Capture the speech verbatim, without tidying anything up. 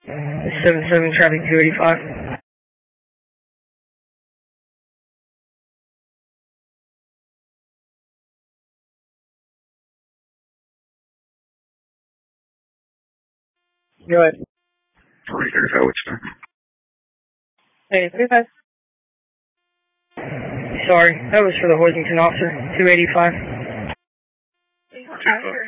seven seven traffic two eighty-five. Go ahead. three thirty-five, what's that? Hey, thirty-five. Sorry, that was for the Hoisington officer, two eighty-five.